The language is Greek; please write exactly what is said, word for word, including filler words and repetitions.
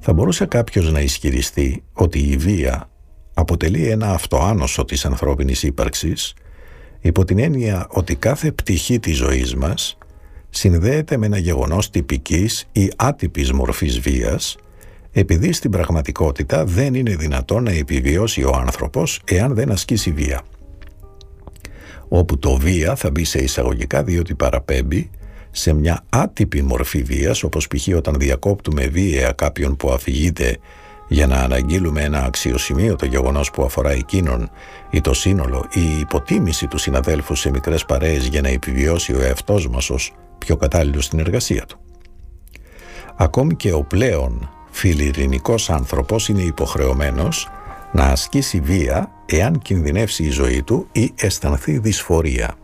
Θα μπορούσε κάποιος να ισχυριστεί ότι η βία αποτελεί ένα αυτοάνωσο της ανθρώπινης ύπαρξης, υπό την έννοια ότι κάθε πτυχή της ζωής μας συνδέεται με ένα γεγονός τυπικής ή άτυπης μορφής βίας, επειδή στην πραγματικότητα δεν είναι δυνατόν να επιβιώσει ο άνθρωπος εάν δεν ασκήσει βία. Όπου το βία θα μπει σε εισαγωγικά διότι παραπέμπει σε μια άτυπη μορφή βίας, όπως π.χ. όταν διακόπτουμε βίαια κάποιον που αφηγείται για να αναγγείλουμε ένα αξιοσημείωτο γεγονός που αφορά εκείνον ή το σύνολο, ή η υποτίμηση του συναδέλφου σε μικρές παρέες για να επιβιώσει ο εαυτός μας ως πιο κατάλληλος στην εργασία του. Ακόμη και ο πλέον φιλιρινικός άνθρωπος είναι υποχρεωμένος να ασκήσει βία εάν κινδυνεύσει η ζωή του ή αισθανθεί δυσφορία.